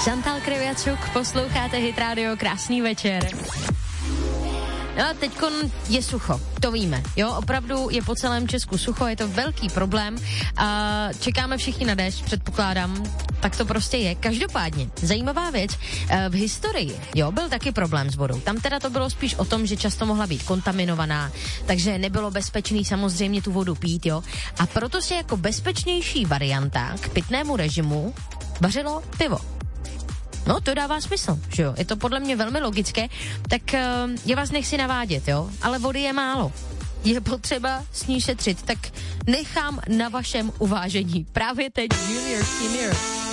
Chantal Kreviačuk, posloucháte Hit Radio, krásný večer. No a teďkon je sucho, to víme, jo, opravdu je po celém Česku sucho, je to velký problém a čekáme všichni na déšť, předpokládám, tak to prostě je. Každopádně, zajímavá věc, v historii, jo, byl taky problém s vodou, tam teda to bylo spíš o tom, že často mohla být kontaminovaná, takže nebylo bezpečný samozřejmě tu vodu pít, jo, a proto se jako bezpečnější varianta k pitnému režimu vařilo pivo. No, to dává smysl, že jo, je to podle mě velmi logické, tak já vás nechci navádět, jo, ale vody je málo. Je potřeba s ní šetřit, tak nechám na vašem uvážení. Právě teď Junior Senior.